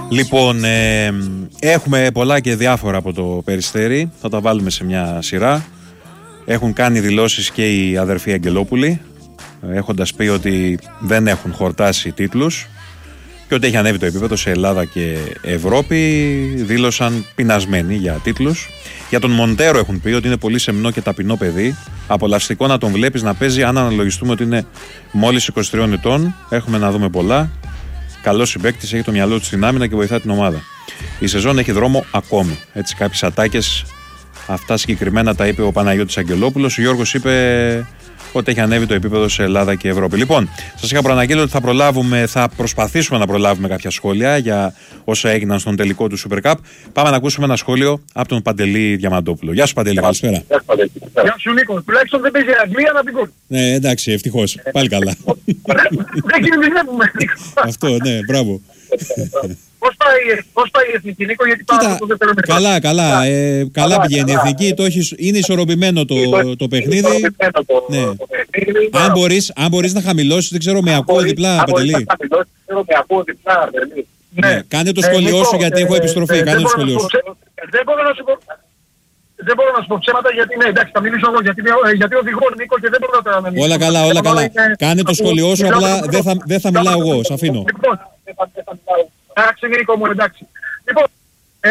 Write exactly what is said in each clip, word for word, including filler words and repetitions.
Λοιπόν, ε, έχουμε πολλά και διάφορα από το Περιστέρι. Θα τα βάλουμε σε μια σειρά. Έχουν κάνει δηλώσεις και οι αδερφοί Αγγελόπουλοι, έχοντας πει ότι δεν έχουν χορτάσει τίτλους και ότι έχει ανέβει το επίπεδο σε Ελλάδα και Ευρώπη. Δήλωσαν πεινασμένοι για τίτλους. Για τον Μοντέρο έχουν πει ότι είναι πολύ σεμνό και ταπεινό παιδί. Απολαυστικό να τον βλέπεις να παίζει, αν αναλογιστούμε ότι είναι μόλις είκοσι τριών ετών. Έχουμε να δούμε πολλά. Καλός συμπαίκτης, έχει το μυαλό του στην άμυνα και βοηθά την ομάδα. Η σεζόν έχει δρόμο ακόμη. Έτσι, κάποιες ατάκες, αυτά συγκεκριμένα τα είπε ο Παναγιώτης Αγγελόπουλος. Ο Γιώργος είπε ότι έχει ανέβει το επίπεδο σε Ελλάδα και Ευρώπη. Λοιπόν, σας είχα προαναγγείλει ότι θα προλάβουμε, θα προσπαθήσουμε να προλάβουμε κάποια σχόλια για όσα έγιναν στον τελικό του Super Cup. Πάμε να ακούσουμε ένα σχόλιο από τον Παντελή Διαμαντόπουλο. Γεια σου, Παντελή, καλησπέρα. Γεια σου, Νίκο. Τουλάχιστον δεν παίζει Αγγλία να την κόψει. Ναι, εντάξει, ευτυχώς. Πάλι καλά. Δεν κινδυνεύουμε, Νίκο. Αυτό, ναι, μπράβο. Πώς πάει, πώς πάει η Εθνική, Νίκο, γιατί πάμε στο δεύτερο μήνα. Καλά, καλά, ε, καλά πηγαίνει η Εθνική, το έχεις, είναι ισορροπημένο το, το παιχνίδι. Ναι. Αν μπορείς, αν μπορείς να χαμηλώσεις, δεν ξέρω, με ακούω διπλά, Παντελή. Ναι, κάνε το σχολείο σου γιατί έχω επιστροφή, κάνε το σχολείο σου. Δεν μπορώ να σου πω... Δεν μπορώ να σου πω ψέματα γιατί ναι, εντάξει, θα μιλήσω εγώ γιατί, γιατί οδηγώ, Νίκο, και δεν μπορώ να μιλήσω. Όλα καλά, όλα καλά. Κάνε το σχολείο σου, απλά δεν θα, δεν θα μιλάω εγώ, σ' αφήνω. Εντάξει, Νίκο μου, εντάξει. Λοιπόν, ε,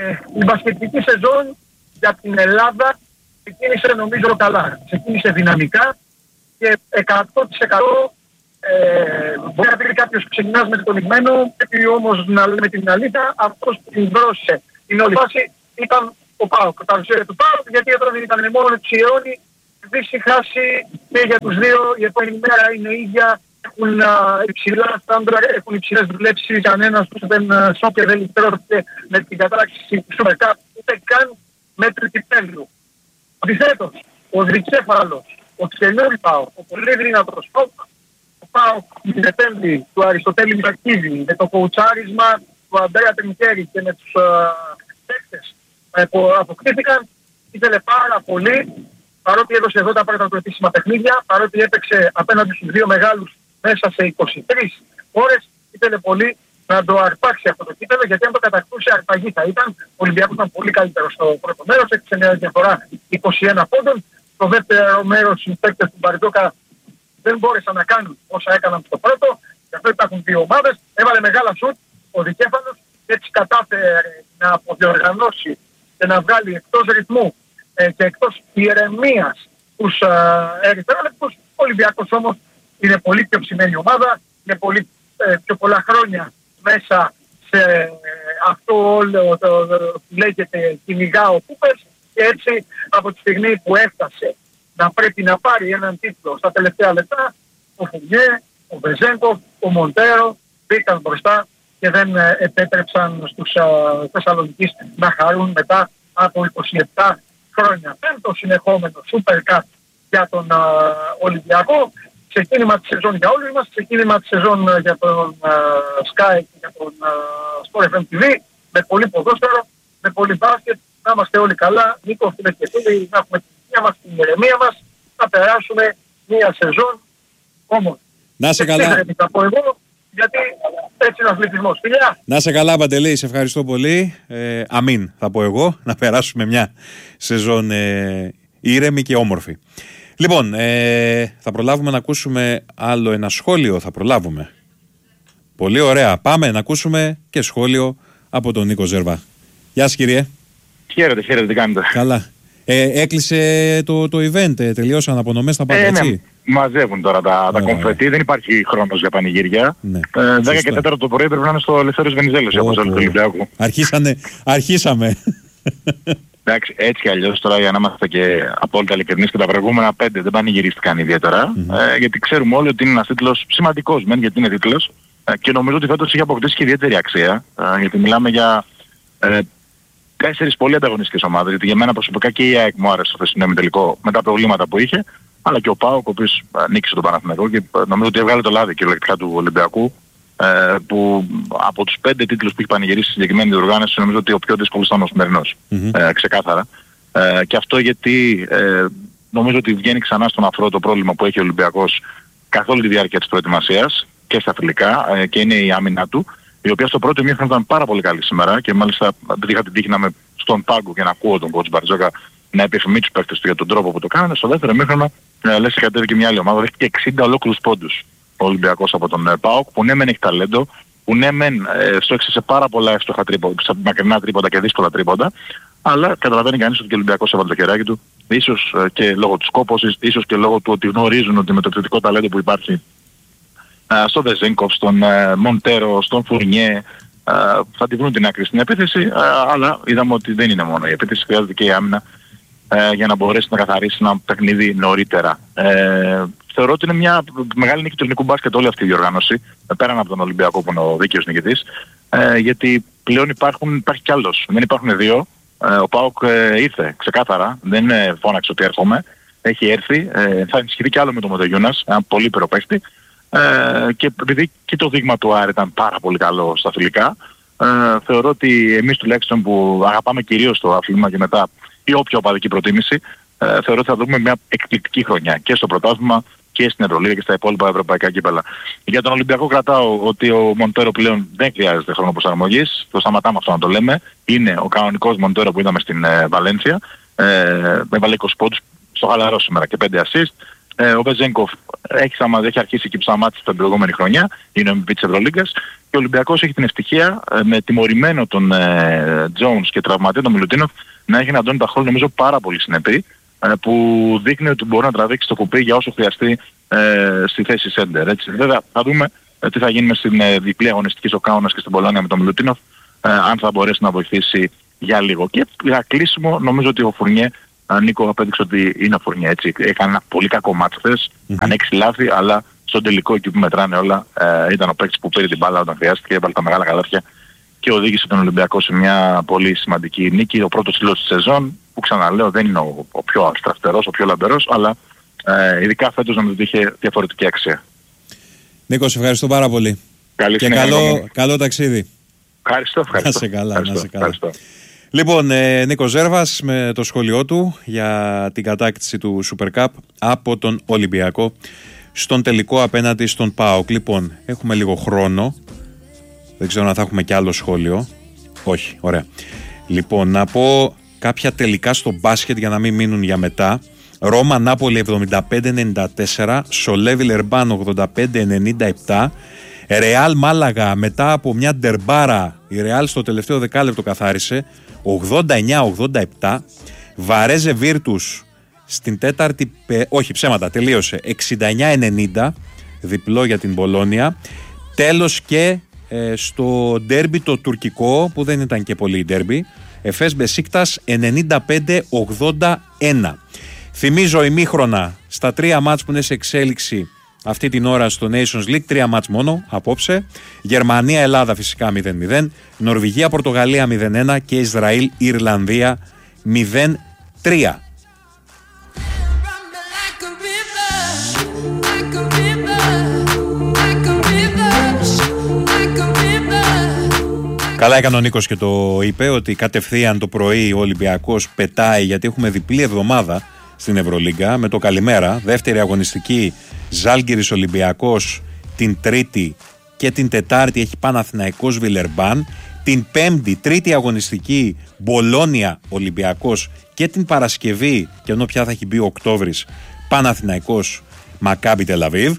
η μπασκετική σεζόν για την Ελλάδα ξεκίνησε νομίζω καλά. Ξεκίνησε δυναμικά και εκατό τοις εκατό ε, μπορεί να πει κάποιος που ξεκινάς με το λιγμένο, πρέπει όμως να λέμε την αλήθεια, αυτός που την μπρόσε την όλη φάση ήταν ο ΠΑΟΚ. Τα παρουσία του ΠΑΟΚ, γιατί εδώ δεν ήταν μόνο του Ιόνι, βύση χάσει και για τους δύο, η επόμενη μέρα είναι ίδια. Έχουν uh, υψηλά στάντρα, έχουν υψηλές δουλέψεις, κανένας τους δεν σώπια, δεν λυτρώθηκε με την κατάκτηση του Super Cup, ούτε καν μέτρη κυπέλλου. Αντιθέτως, ο Δρυκέφαλος, ο Ξενιόλη ΠΑΟΚ, ο πολύ δυνατός ΠΑΟΚ, ο ΠΑΟΚ την επέμβη του Αριστοτέλη Μητακίδη, με το κοουτσάρισμα του Αντρέα Τεμικέρη και με τους παίκτες uh, που αποκτήθηκαν, ήθελε πάρα πολύ, παρότι έδωσε εδώ τα πρώτα του επίσημα παιχνίδια, παρότι έπαιξε απέναντι στους δύο μεγάλους μέσα σε είκοσι τρεις ώρες, ήθελε πολύ να το αρπάξει αυτό το κύπελλο, γιατί αν το κατακτούσε αρπαγή θα ήταν. Ο Ολυμπιακός ήταν πολύ καλύτερο στο πρώτο μέρος, έκτισε μια διαφορά είκοσι ένα πόντων. Στο δεύτερο μέρος οι παίκτες του Μπαρντόκα δεν μπόρεσαν να κάνουν όσα έκαναν στο πρώτο. Γι' αυτό υπάρχουν δύο ομάδες. Έβαλε μεγάλα σουτ ο Δικέφαλος και έτσι κατάφερε να αποδιοργανώσει και να βγάλει εκτός ρυθμού ε, και εκτός ηρεμίας τους ε, ερυθρόλεπτους. Ο Ολυμπιακός όμως είναι πολύ πιο ψημένη ομάδα, είναι πολύ ε, πιο πολλά χρόνια μέσα σε ε, αυτό όλο το, το λέγεται κυνηγά ο Κούπερς, και έτσι από τη στιγμή που έφτασε να πρέπει να πάρει έναν τίτλο στα τελευταία λεπτά, ο Φουγιέ, ο Βεζέγκοφ, ο Μοντέρο μπήκαν μπροστά και δεν ε, επέτρεψαν στους ε, Θεσσαλονικείς να χαρούν μετά από είκοσι επτά χρόνια. Πέμπτο συνεχόμενο Super Cup για τον ε, Ολυμπιακό. Ξεκίνημα της σεζόν για όλους μας, ξεκίνημα της σεζόν για τον uh, Sky και για τον uh, Sport εφ εμ τι βι, με πολύ ποδόσφαιρο, με πολύ μπάσκετ, να είμαστε όλοι καλά, Νίκο, φίλες και φίλοι, να έχουμε την υγεία μας, την ηρεμία μας, να περάσουμε μια σεζόν όμως. Να σε καλά. Δεν θα πω εγώ, γιατί έτσι είναι ο αθλητισμός. Φιλιά. Να σε καλά, Παντελή, σε ευχαριστώ πολύ. Ε, αμήν, θα πω εγώ, να περάσουμε μια σεζόν ε, ήρεμη και όμορφη. Λοιπόν, ε, θα προλάβουμε να ακούσουμε άλλο ένα σχόλιο, θα προλάβουμε. Πολύ ωραία. Πάμε να ακούσουμε και σχόλιο από τον Νίκο Ζέρβα. Γεια σας, κύριε. Χαίρετε, χαίρετε, τι κάνετε. Καλά. Ε, έκλεισε το, το event, ε, τελειώσαν απονομές, τα πάντα, ε, έτσι. Ναι. Μαζεύουν τώρα τα, τα κομφετή, δεν υπάρχει χρόνος για πανηγύρια. Ναι. Ε, δέκα και τέσσερα το πρωί πρέπει να είναι στο Ελευθέριος Βενιζέλος, όπως όλο το Ολυμπιακό. Αρχίσανε, αρχίσαμε. Εντάξει, έτσι κι αλλιώς τώρα, για να είμαστε και απόλυτα ειλικρινείς, και τα προηγούμενα πέντε δεν πανηγυρίστηκαν ιδιαίτερα. Mm-hmm. Ε, γιατί ξέρουμε όλοι ότι είναι ένας τίτλος σημαντικός, μεν, γιατί είναι τίτλος. Ε, και νομίζω ότι φέτος έχει αποκτήσει και ιδιαίτερη αξία. Ε, γιατί μιλάμε για ε, τέσσερις πολύ ανταγωνιστικές ομάδες. Γιατί για μένα προσωπικά και η ΑΕΚ μου άρεσε το χθεσινό ημιτελικό με τα προβλήματα που είχε. Αλλά και ο ΠΑΟΚ, ο οποίος νίκησε τον Παναθηναϊκό και νομίζω ότι έβγαλε το λάδι κυριολεκτικά του Ολυμπιακού. Ε, που από τους πέντε τίτλους που έχει πανηγυρίσει στη συγκεκριμένη διοργάνωση νομίζω ότι ο πιο δύσκολος ήταν ο σημερινός. Mm-hmm. Ε, ξεκάθαρα. Ε, και αυτό γιατί ε, νομίζω ότι βγαίνει ξανά στον αφρό το πρόβλημα που έχει ο Ολυμπιακός καθ' όλη τη διάρκεια της προετοιμασίας και στα φιλικά, ε, και είναι η άμυνα του. η οποία στο πρώτο ημίχρονο ήταν πάρα πολύ καλή σήμερα και μάλιστα είχα την τύχη να είμαι στον πάγκο και να ακούω τον coach Μπαρτζόκα να επιθυμεί τους παίκτες του για τον τρόπο που το κάνανε. Στο δεύτερο ημίχρονο ε, λες κατέβηκε μια άλλη ομάδα, δέχτηκε εξήντα ολόκληρους πόντους ο Ολυμπιακός από τον ε, ΠΑΟΚ, που ναι μεν έχει ταλέντο, που ναι μεν ε, στόχισε σε πάρα πολλά εύστοχα τρίποντα, σε μακρινά τρίποντα και δύσκολα τρίποντα, αλλά καταλαβαίνει κανείς ότι και ο Ολυμπιακός έβαλε το χεράκι του, ίσως ε, και λόγω της κόπωσης, ίσως και λόγω του ότι γνωρίζουν ότι με το επιθετικό ταλέντο που υπάρχει ε, στον Βεζένκοφ, στον ε, Μοντέρο, στον Φουρνιέ, ε, θα τη βρουν την άκρη στην επίθεση, ε, αλλά είδαμε ότι δεν είναι μόνο η επίθεση, χρειάζεται και η άμυνα ε, για να μπορέσει να καθαρίσει ένα παιχνίδι νωρίτερα. Ε, θεωρώ ότι είναι μια μεγάλη νίκη του ελληνικού μπάσκετ όλη αυτή η διοργάνωση, πέραν από τον Ολυμπιακό που είναι ο δίκαιος νικητής, ε, γιατί πλέον υπάρχουν, υπάρχει κι άλλος, δεν υπάρχουν δύο. Ε, ο ΠΑΟΚ ε, ήρθε ξεκάθαρα, δεν ε, φώναξε ότι έρχομαι, έχει έρθει, ε, θα ενισχυθεί κι άλλο με τον Μοντεγιούνας, ένα πολύ πυροπαίστη, ε, και επειδή και το δείγμα του Άρη ήταν πάρα πολύ καλό στα φιλικά, ε, θεωρώ ότι εμείς τουλάχιστον που αγαπάμε κυρίως το αθλήμα και μετά η όποια οπαδική προτίμηση, ε, θεωρώ ότι θα δούμε μια εκπληκτική χρονιά και στο πρωτάθλημα και στην Ευρωλίγα και στα υπόλοιπα ευρωπαϊκά κύπελα. Για τον Ολυμπιακό κρατάω ότι ο Μοντέρο πλέον δεν χρειάζεται χρόνο προσαρμογής, το σταματάμε αυτό να το λέμε. Είναι ο κανονικός Μοντέρο που είδαμε στην ε, Βαλένθια, ε, με βάλε είκοσι πόντους στο χαλαρό σήμερα και πέντε assist. Ε, ο Βεζένκοφ έχει, έχει αρχίσει και ψαμάτισε την προηγούμενη χρονιά, είναι ο εμ βι πι της Ευρωλίγκας, και ο Ολυμπιακός έχει την ευτυχία ε, με τιμωρημένο τον ε, Jones και τραυματία τον Μιλουτίνοφ να έχει έναν Αντώνη Ταχόλ νομίζω πάρα πολύ συνεπή, που δείχνει ότι μπορεί να τραβήξει το κουπί για όσο χρειαστεί ε, στη θέση σέντερ. Έτσι. Βέβαια θα δούμε ε, τι θα γίνει στην ε, διπλή αγωνιστική στο Κάουνας και στην Πολώνια με τον Μιλουτίνοφ, ε, αν θα μπορέσει να βοηθήσει για λίγο. Και για κλείσιμο νομίζω ότι ο Φουρνιέ, Νίκο, απέδειξε ότι είναι ο Φουρνιέ. Έτσι. Έκανε ένα πολύ κακό μάτσο χθες, mm-hmm. αν έξι λάθη, αλλά στον τελικό εκεί που μετράνε όλα ε, ήταν ο παίκτης που πήρε την μπάλα όταν χρειάστηκε, έβαλε τα μεγάλα καλάθια και οδήγησε τον Ολυμπιακό σε μια πολύ σημαντική νίκη. Ο πρώτος τίτλος της σεζόν, που ξαναλέω δεν είναι ο, ο πιο αυστραστερός, ο πιο λαμπερός, αλλά ε, ειδικά φέτος νομίζω ότι είχε διαφορετική αξία. Νίκο, σε ευχαριστώ πάρα πολύ. Καλή και καλό, καλό ταξίδι. Ευχαριστώ, ευχαριστώ. Να σε καλά, ευχαριστώ, να σε καλά. Ευχαριστώ. Λοιπόν, ε, Νίκος Ζέρβας με το σχόλιο του για την κατάκτηση του Super Cup από τον Ολυμπιακό στον τελικό απέναντι στον ΠΑΟΚ. Λοιπόν, έχουμε λίγο χρόνο. Δεν ξέρω αν θα έχουμε κι άλλο σχόλιο. Όχι, ωραία. Λοιπόν, να πω κάποια τελικά στο μπάσκετ για να μην μείνουν για μετά. Ρώμα Νάπολη εβδομήντα πέντε ενενήντα τέσσερα, Σολέ Βιλερμπάν ογδόντα πέντε ενενήντα επτά, Ρεάλ Μάλαγα μετά από μια ντερμπάρα, η Ρεάλ στο τελευταίο δεκάλεπτο καθάρισε ογδόντα εννιά ογδόντα επτά, Βαρέζε Βίρτους στην τέταρτη, όχι ψέματα, τελείωσε εξήντα εννιά ενενήντα, διπλό για την Μπολόνια. Τέλος και ε, στο ντέρμπι το τουρκικό, που δεν ήταν και πολύ ντέρμπι, Εφές Μπεσίκτας ενενήντα πέντε ογδόντα ένα. Θυμίζω ημίχρονα στα τρία μάτς που είναι σε εξέλιξη αυτή την ώρα στο Nations League, τρία μάτς μόνο απόψε. Γερμανία-Ελλάδα φυσικά μηδέν μηδέν, Νορβηγία-Πορτογαλία μηδέν ένα και Ισραήλ-Ιρλανδία μηδέν τρία. Καλά έκανε ο Νίκος και το είπε ότι κατευθείαν το πρωί ο Ολυμπιακός πετάει, γιατί έχουμε διπλή εβδομάδα στην Ευρωλίγκα με το καλημέρα. Δεύτερη αγωνιστική Ζάλγκιρις Ολυμπιακός την Τρίτη και την Τετάρτη έχει Παναθηναϊκός Βιλερμπάν. Την Πέμπτη, τρίτη αγωνιστική Μπολόνια Ολυμπιακός και την Παρασκευή, και ενώ πια θα έχει μπει ο Οκτώβρης, Παναθηναϊκός Μακάμπι Τελαβίβ.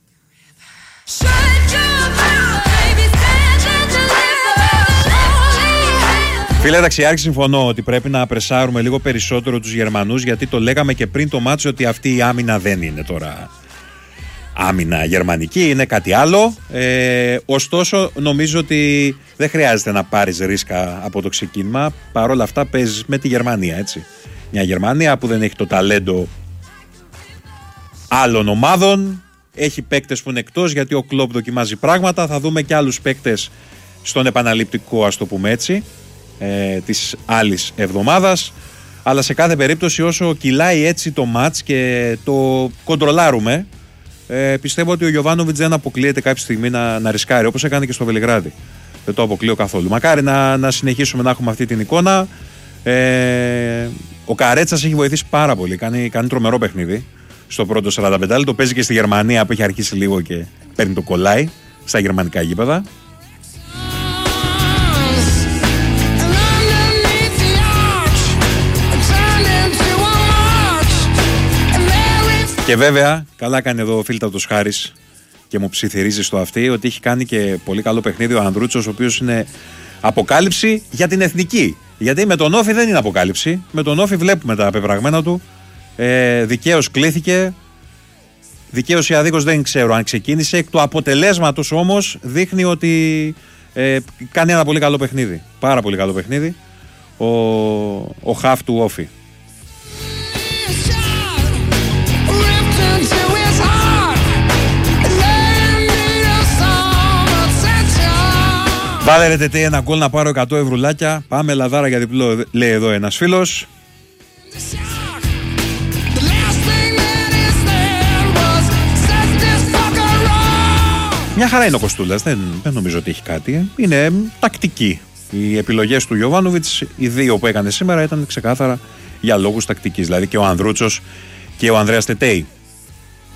Φίλε Ταξιάρχη, συμφωνώ ότι πρέπει να πρεσάρουμε λίγο περισσότερο τους Γερμανούς, γιατί το λέγαμε και πριν το μάτσο ότι αυτή η άμυνα δεν είναι τώρα άμυνα γερμανική, είναι κάτι άλλο. Ε, ωστόσο νομίζω ότι δεν χρειάζεται να πάρεις ρίσκα από το ξεκίνημα. Παρ' όλα αυτά παίζεις με τη Γερμανία, έτσι. Μια Γερμανία που δεν έχει το ταλέντο άλλων ομάδων, έχει παίκτες που είναι εκτός, γιατί ο Κλοπ δοκιμάζει πράγματα. Θα δούμε και άλλους παίκτες στον επαναληπτικό, ας το πούμε έτσι, ε, της άλλης εβδομάδας. Αλλά σε κάθε περίπτωση, όσο κυλάει έτσι το μάτς και το κοντρολάρουμε, ε, πιστεύω ότι ο Γιοβάνοβιτς δεν αποκλείεται κάποια στιγμή να, να ρισκάρει, όπως έκανε και στο Βελιγράδι. Δεν το αποκλείω καθόλου. Μακάρι να, να συνεχίσουμε να έχουμε αυτή την εικόνα. Ε, ο Καρέτσας έχει βοηθήσει πάρα πολύ. Κάνει, κάνει τρομερό παιχνίδι στο πρώτο σαράντα πέντε λεπτό. Το παίζει και στη Γερμανία που έχει αρχίσει λίγο και παίρνει το κολλάι στα γερμανικά γήπεδα. Και βέβαια, καλά κάνει εδώ ο φίλτατος Χάρης και μου ψιθυρίζει στο αυτί ότι έχει κάνει και πολύ καλό παιχνίδι ο Ανδρούτσος, ο οποίος είναι αποκάλυψη για την εθνική. Γιατί με τον Όφη δεν είναι αποκάλυψη. Με τον Όφη βλέπουμε τα πεπραγμένα του. Ε, δικαίως κλήθηκε. Δικαίως ή αδίκως δεν ξέρω αν ξεκίνησε. Εκ του αποτελέσματος όμως δείχνει ότι ε, κάνει ένα πολύ καλό παιχνίδι. Πάρα πολύ καλό παιχνίδι. Ο, ο χαφ του Όφη. Βάλε ρε τετέ ένα γκολ να πάρω εκατό ευρουλάκια. Πάμε λαδάρα για διπλό, λέει εδώ ένας φίλος. Μια χαρά είναι ο Κοστούλας, δεν, δεν νομίζω ότι έχει κάτι. Είναι τακτική. Οι επιλογές του Γιοβάνοβιτς, οι δύο που έκανε σήμερα, ήταν ξεκάθαρα για λόγους τακτικής. Δηλαδή και ο Ανδρούτσος και ο Ανδρέας Τετέι.